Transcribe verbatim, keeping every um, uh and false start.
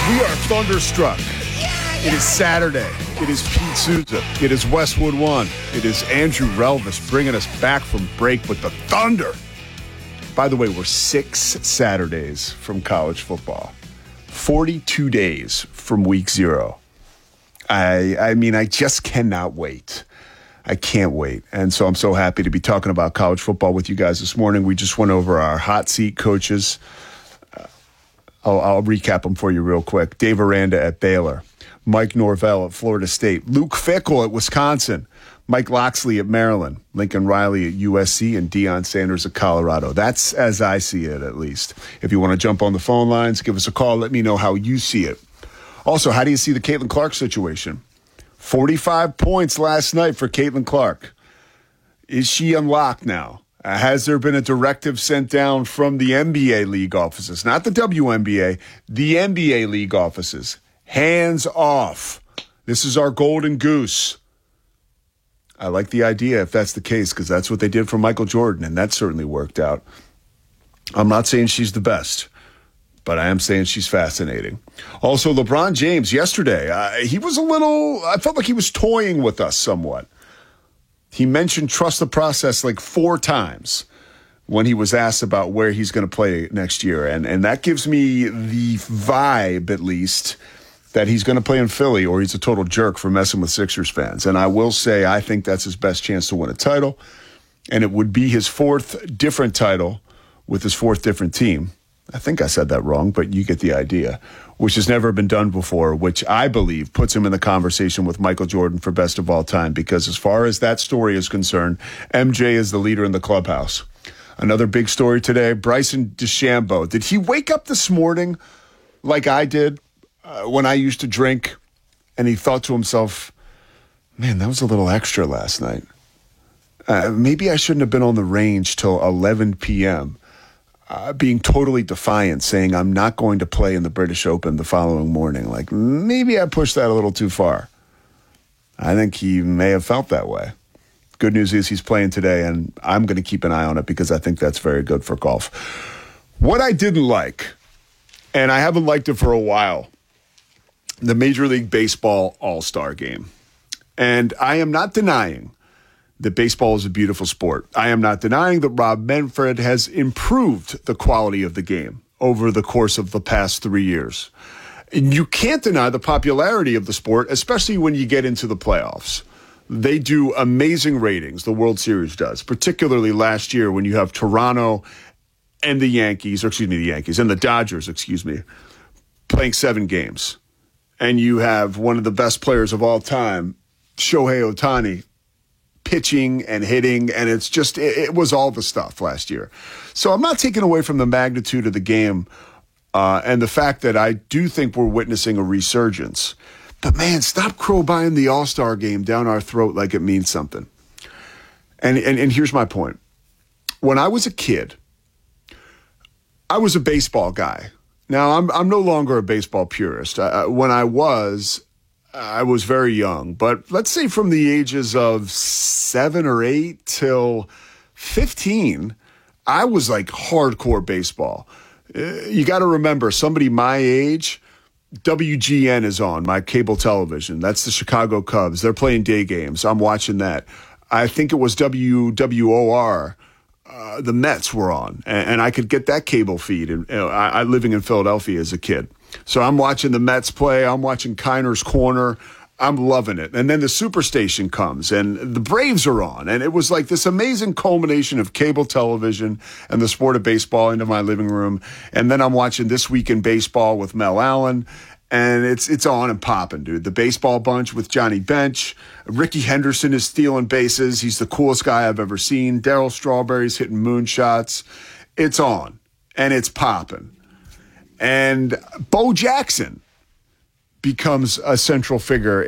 We are thunderstruck. It is Saturday. It is Pete Souza. It is Westwood One. It is Andrew Relvis bringing us back from break with the thunder. By the way, we're six Saturdays from college football. forty-two days from week zero. I, I mean, I just cannot wait. I can't wait. And so I'm so happy to be talking about college football with you guys this morning. We just went over our hot seat coaches. Uh, I'll, I'll recap them for you real quick. Dave Aranda at Baylor. Mike Norvell at Florida State. Luke Fickell at Wisconsin. Mike Locksley at Maryland. Lincoln Riley at U S C. And Deion Sanders at Colorado. That's as I see it, at least. If you want to jump on the phone lines, give us a call. Let me know how you see it. Also, how do you see the Caitlin Clark situation? forty-five points last night for Caitlin Clark. Is she unlocked now? Uh, has there been a directive sent down from the N B A league offices? Not the W N B A, the N B A league offices. Hands off. This is our golden goose. I like the idea if that's the case, because that's what they did for Michael Jordan, and that certainly worked out. I'm not saying she's the best, but I am saying she's fascinating. Also, LeBron James yesterday, uh, he was a little, I felt like he was toying with us somewhat. He mentioned trust the process like four times when he was asked about where he's going to play next year. And, and that gives me the vibe, at least, that he's going to play in Philly or he's a total jerk for messing with Sixers fans. And I will say I think that's his best chance to win a title. And it would be his fourth different title with his fourth different team. I think I said that wrong, but you get the idea, which has never been done before, which I believe puts him in the conversation with Michael Jordan for best of all time, because as far as that story is concerned, M J is the leader in the clubhouse. Another big story today, Bryson DeChambeau. Did he wake up this morning like I did uh, when I used to drink, and he thought to himself, man, that was a little extra last night. Uh, maybe I shouldn't have been on the range till eleven p.m., Uh, being totally defiant, saying I'm not going to play in the British Open the following morning. Like, maybe I pushed that a little too far. I think he may have felt that way. Good news is he's playing today, and I'm going to keep an eye on it because I think that's very good for golf. What I didn't like, and I haven't liked it for a while, the Major League Baseball All-Star Game. And I am not denying that baseball is a beautiful sport. I am not denying that Rob Manfred has improved the quality of the game over the course of the past three years. And you can't deny the popularity of the sport, especially when you get into the playoffs. They do amazing ratings, the World Series does, particularly last year when you have Toronto and the Yankees, or excuse me, the Yankees, and the Dodgers, excuse me, playing seven games. And you have one of the best players of all time, Shohei Ohtani, pitching and hitting, and it's just, it, it was all the stuff last year. So I'm not taking away from the magnitude of the game uh, and the fact that I do think we're witnessing a resurgence. But man, stop crowbarring the All-Star Game down our throat like it means something. And, and, and here's my point. When I was a kid, I was a baseball guy. Now, I'm, I'm no longer a baseball purist. I, when I was, I was very young, but let's say from the ages of seven or eight till fifteen, I was like hardcore baseball. Uh, you got to remember, somebody my age, W G N is on, my cable television. That's the Chicago Cubs. They're playing day games. I'm watching that. I think it was W W O R. Uh, the Mets were on, and, and I could get that cable feed. And you know, I, I living in Philadelphia as a kid. So I'm watching the Mets play. I'm watching Kiner's Corner. I'm loving it. And then the Superstation comes, and the Braves are on. And it was like this amazing culmination of cable television and the sport of baseball into my living room. And then I'm watching This Week in Baseball with Mel Allen. And it's it's on and popping, dude. The Baseball Bunch with Johnny Bench. Ricky Henderson is stealing bases. He's the coolest guy I've ever seen. Darryl Strawberry's hitting moonshots. It's on, and it's popping. And Bo Jackson becomes a central figure